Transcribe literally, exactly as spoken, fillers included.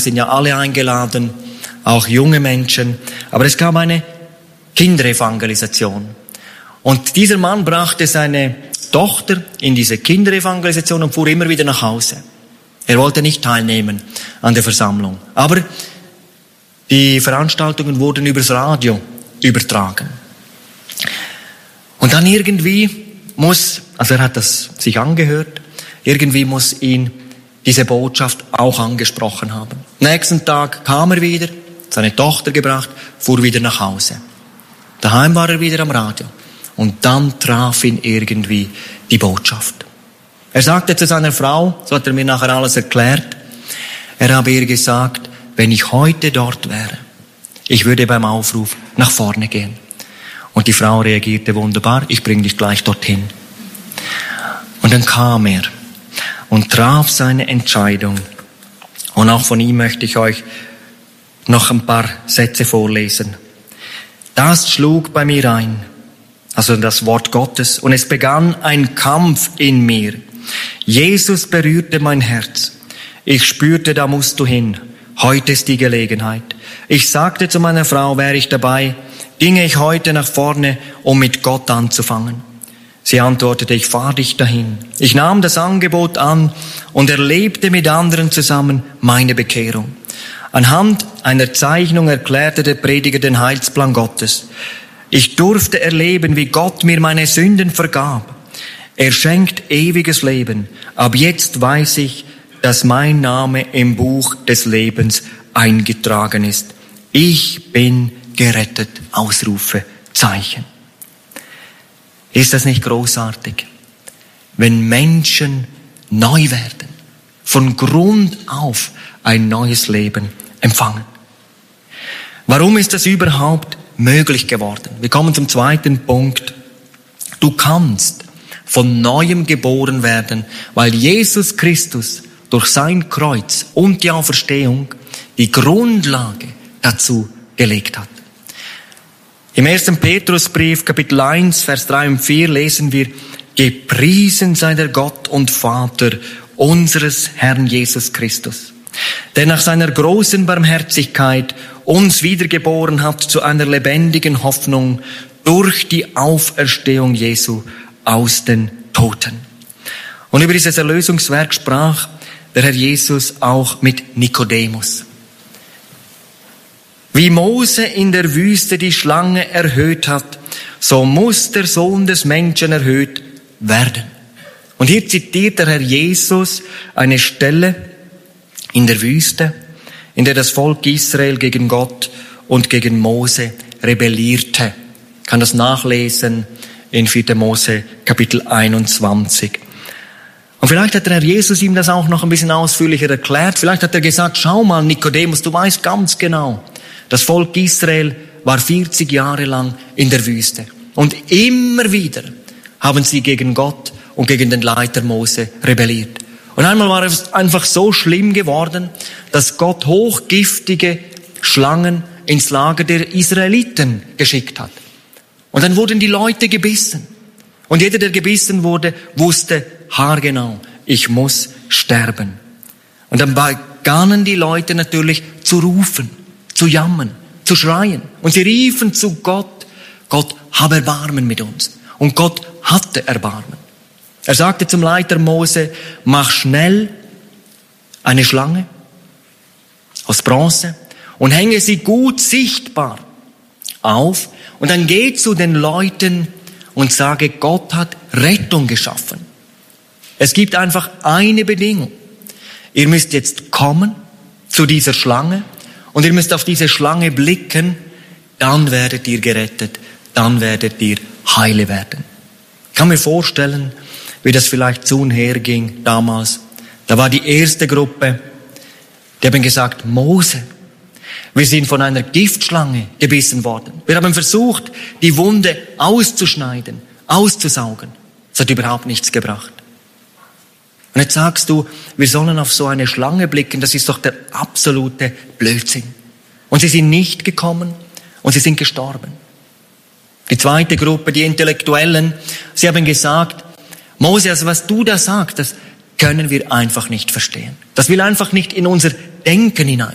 sind ja alle eingeladen, auch junge Menschen. Aber es gab eine Kinderevangelisation. Und dieser Mann brachte seine Tochter in diese Kinderevangelisation und fuhr immer wieder nach Hause. Er wollte nicht teilnehmen an der Versammlung. Aber die Veranstaltungen wurden übers Radio übertragen. Und dann irgendwie muss, also er hat das sich angehört, irgendwie muss ihn diese Botschaft auch angesprochen haben. Nächsten Tag kam er wieder, seine Tochter gebracht, fuhr wieder nach Hause. Daheim war er wieder am Radio. Und dann traf ihn irgendwie die Botschaft. Er sagte zu seiner Frau, so hat er mir nachher alles erklärt, er habe ihr gesagt, wenn ich heute dort wäre, ich würde beim Aufruf nach vorne gehen. Und die Frau reagierte wunderbar, ich bringe dich gleich dorthin. Und dann kam er und traf seine Entscheidung. Und auch von ihm möchte ich euch noch ein paar Sätze vorlesen. Das schlug bei mir ein, also das Wort Gottes, und es begann ein Kampf in mir. Jesus berührte mein Herz. Ich spürte, da musst du hin. Heute ist die Gelegenheit. Ich sagte zu meiner Frau, wäre ich dabei, ginge ich heute nach vorne, um mit Gott anzufangen. Sie antwortete, ich fahre dich dahin. Ich nahm das Angebot an und erlebte mit anderen zusammen meine Bekehrung. Anhand einer Zeichnung erklärte der Prediger den Heilsplan Gottes. Ich durfte erleben, wie Gott mir meine Sünden vergab. Er schenkt ewiges Leben. Ab jetzt weiß ich, dass mein Name im Buch des Lebens eingetragen ist. Ich bin gerettet. Ausrufezeichen. Ist das nicht großartig? Wenn Menschen neu werden, von Grund auf ein neues Leben empfangen. Warum ist das überhaupt möglich geworden? Wir kommen zum zweiten Punkt. Du kannst von Neuem geboren werden, weil Jesus Christus durch sein Kreuz und die Auferstehung die Grundlage dazu gelegt hat. Im ersten Petrusbrief, Kapitel eins, Vers drei und vier lesen wir, gepriesen sei der Gott und Vater unseres Herrn Jesus Christus, der nach seiner großen Barmherzigkeit uns wiedergeboren hat zu einer lebendigen Hoffnung durch die Auferstehung Jesu aus den Toten. Und über dieses Erlösungswerk sprach der Herr Jesus auch mit Nikodemus. Wie Mose in der Wüste die Schlange erhöht hat, so muss der Sohn des Menschen erhöht werden. Und hier zitiert der Herr Jesus eine Stelle in der Wüste, in der das Volk Israel gegen Gott und gegen Mose rebellierte. Ich kann das nachlesen in vierter Mose Kapitel einundzwanzig. Und vielleicht hat der Herr Jesus ihm das auch noch ein bisschen ausführlicher erklärt. Vielleicht hat er gesagt, schau mal Nikodemus, du weißt ganz genau, das Volk Israel war vierzig Jahre lang in der Wüste. Und immer wieder haben sie gegen Gott und gegen den Leiter Mose rebelliert. Und einmal war es einfach so schlimm geworden, dass Gott hochgiftige Schlangen ins Lager der Israeliten geschickt hat. Und dann wurden die Leute gebissen. Und jeder, der gebissen wurde, wusste haargenau, ich muss sterben. Und dann begannen die Leute natürlich zu rufen, zu jammern, zu schreien. Und sie riefen zu Gott, Gott, hab Erbarmen mit uns. Und Gott hatte Erbarmen. Er sagte zum Leiter Mose, mach schnell eine Schlange aus Bronze und hänge sie gut sichtbar auf. Und dann geh zu den Leuten und sage, Gott hat Rettung geschaffen. Es gibt einfach eine Bedingung. Ihr müsst jetzt kommen zu dieser Schlange und ihr müsst auf diese Schlange blicken, dann werdet ihr gerettet, dann werdet ihr heile werden. Ich kann mir vorstellen, wie das vielleicht zu und her ging damals. Da war die erste Gruppe, die haben gesagt, Mose, wir sind von einer Giftschlange gebissen worden. Wir haben versucht, die Wunde auszuschneiden, auszusaugen. Das hat überhaupt nichts gebracht. Und jetzt sagst du, wir sollen auf so eine Schlange blicken, das ist doch der absolute Blödsinn. Und sie sind nicht gekommen und sie sind gestorben. Die zweite Gruppe, die Intellektuellen, sie haben gesagt, Mose, also was du da sagst, das können wir einfach nicht verstehen. Das will einfach nicht in unser Denken hinein.